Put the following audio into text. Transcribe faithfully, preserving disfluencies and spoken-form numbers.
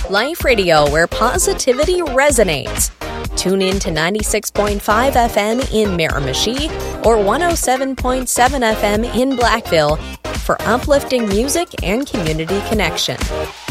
Life Radio, where positivity resonates. Tune in to ninety-six point five F M in Miramichi or one oh seven point seven F M in Blackville for uplifting music and community connection.